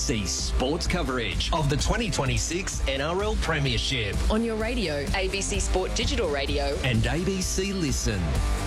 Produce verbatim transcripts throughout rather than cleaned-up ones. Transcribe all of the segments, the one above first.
C sports coverage of the twenty twenty-six N R L Premiership on your radio, A B C Sport Digital Radio and A B C Listen.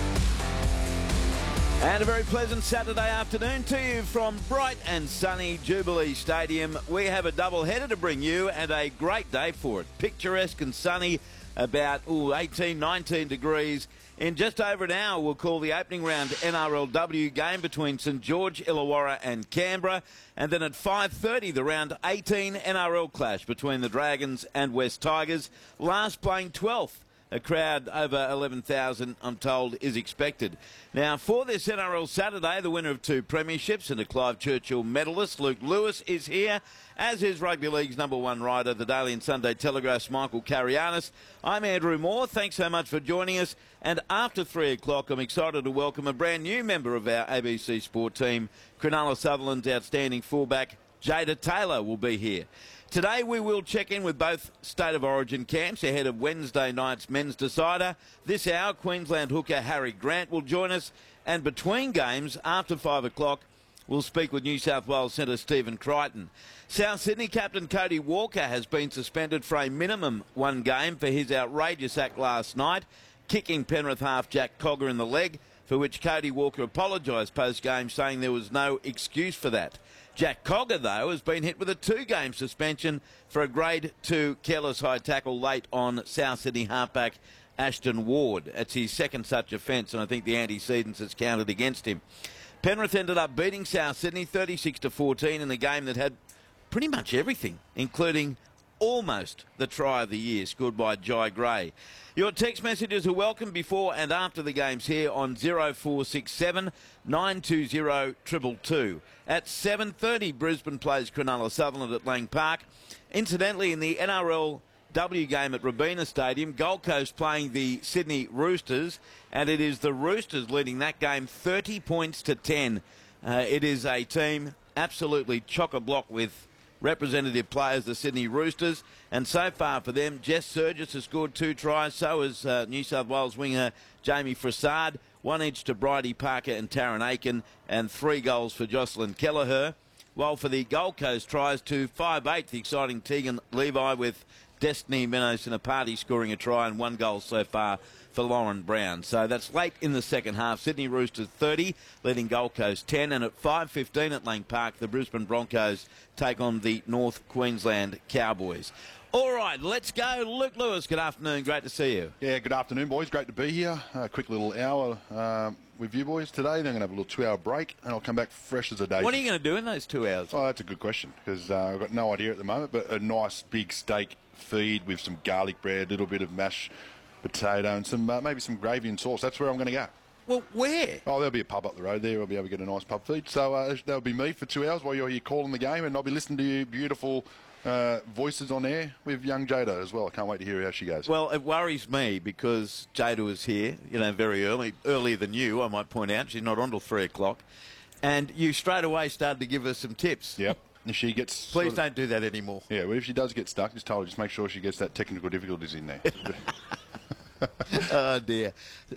And a very pleasant Saturday afternoon to you from bright and sunny Jubilee Stadium. We have a double header to bring you and a great day for it. Picturesque and sunny, about ooh, eighteen, nineteen degrees. In just over an hour, we'll call the opening round N R L W game between St George, Illawarra and Canberra. And then at five thirty, the round eighteen N R L clash between the Dragons and West Tigers. Last playing twelfth. A crowd over eleven thousand, I'm told, is expected. Now, for this N R L Saturday, the winner of two premierships and a Clive Churchill medalist, Luke Lewis, is here, as is Rugby League's number one writer, the Daily and Sunday Telegraph's Michael Carianis. I'm Andrew Moore. Thanks so much for joining us. And after three o'clock, I'm excited to welcome a brand new member of our A B C Sport team. Cronulla Sutherland's outstanding fullback, Jada Taylor, will be here. Today we will check in with both State of Origin camps ahead of Wednesday night's men's decider. This hour, Queensland hooker Harry Grant will join us. And between games, after five o'clock, we'll speak with New South Wales centre Stephen Crichton. South Sydney captain Cody Walker has been suspended for a minimum one game for his outrageous act last night, kicking Penrith half Jack Cogger in the leg, for which Cody Walker apologised post-game, saying there was no excuse for that. Jack Cogger, though, has been hit with a two-game suspension for a grade two careless high tackle late on South Sydney halfback Ashton Ward. It's his second such offence, and I think the antecedents has counted against him. Penrith ended up beating South Sydney thirty-six to fourteen in a game that had pretty much everything, including almost the try of the year, scored by Jai Gray. Your text messages are welcome before and after the games here on oh four six seven, nine two zero, two two two. At seven thirty, Brisbane plays Cronulla Sutherland at Lang Park. Incidentally, in the N R L W game at Robina Stadium, Gold Coast playing the Sydney Roosters, and it is the Roosters leading that game thirty points to ten. Uh, it is a team absolutely chock-a-block with representative players, the Sydney Roosters, and so far for them, Jess Surgis has scored two tries, so has uh, New South Wales winger Jamie Frassard, one each to Bridie Parker and Taryn Aiken, and three goals for Jocelyn Kelleher, while for the Gold Coast tries to five eight, the exciting Tegan Levi with Destiny Menos and a party scoring a try and one goal so far for Lauren Brown. So that's late in the second half. Sydney Roosters thirty, leading Gold Coast ten. And at five fifteen at Lang Park, the Brisbane Broncos take on the North Queensland Cowboys. All right, let's go. Luke Lewis, good afternoon. Great to see you. Yeah, good afternoon, boys. Great to be here. A quick little hour um, with you boys today. Then I'm going to have a little two-hour break, and I'll come back fresh as a day. What are you going to do in those two hours? Oh, that's a good question, because uh, I've got no idea at the moment, but a nice big steak feed with some garlic bread, a little bit of mashed potato, and some uh, maybe some gravy and sauce. That's where I'm going to go. Well, where? Oh, there'll be a pub up the road there. I'll be able to get a nice pub feed. So uh, that'll be me for two hours while you're here calling the game, and I'll be listening to you beautiful uh, voices on air with young Jada as well. I can't wait to hear how she goes. Well, it worries me because Jada was here, you know, very early, earlier than you, I might point out. She's not on till three o'clock. And you straight away started to give us some tips. Yep. If she gets... Please sort of, don't do that anymore. Yeah, well, if she does get stuck, just tell her, just make sure she gets that technical difficulties in there. Oh, dear.